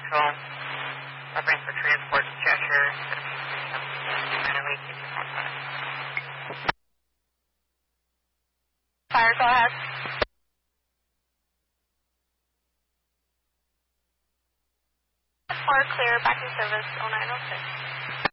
Control. Reference for transport to Cheshire. Fire, go ahead. Or clear, back in service, 0906.